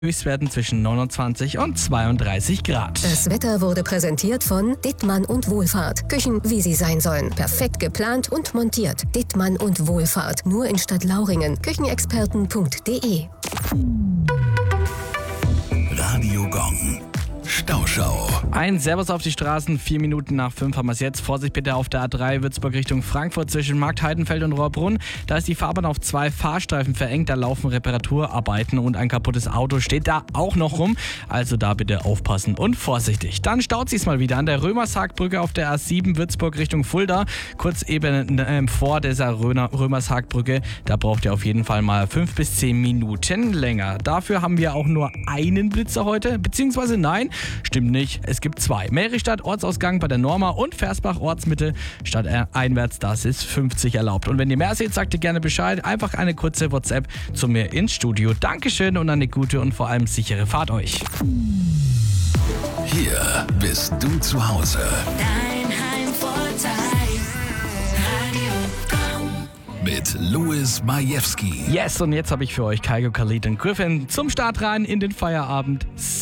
Höchstwerten zwischen 29 und 32 Grad. Das Wetter wurde präsentiert von Dittmann und Wohlfahrt. Küchen, wie sie sein sollen. Perfekt geplant und montiert. Dittmann und Wohlfahrt. Nur in Stadtlauringen. Küchenexperten.de. Radio Gong. Stauschau. Ein Servus auf die Straßen, 4 Minuten nach 5 haben wir es jetzt. Vorsicht bitte auf der A3 Würzburg Richtung Frankfurt zwischen Markt Heidenfeld und Rohrbrunn. Da ist die Fahrbahn auf 2 Fahrstreifen verengt, da laufen Reparaturarbeiten und ein kaputtes Auto steht da auch noch rum. Also da bitte aufpassen und vorsichtig. Dann staut sich's mal wieder an der Römershagbrücke auf der A7 Würzburg Richtung Fulda. Kurz eben vor dieser Römershagbrücke, da braucht ihr auf jeden Fall mal 5 bis 10 Minuten länger. Dafür haben wir auch nur einen Blitzer heute, beziehungsweise nein, stimmt nicht, es gibt 2. Meristadt Ortsausgang bei der Norma und Versbach Ortsmitte stadteinwärts, das ist 50 erlaubt. Und wenn ihr mehr seht, sagt ihr gerne Bescheid, einfach eine kurze WhatsApp zu mir ins Studio. Dankeschön und eine gute und vor allem sichere Fahrt euch. Hier bist du zu Hause. Dein Heimvorteil. Radio Gong. Mit Louis Majewski. Yes, und jetzt habe ich für euch Kygo, Khalid und Griffin zum Start rein in den Feierabend.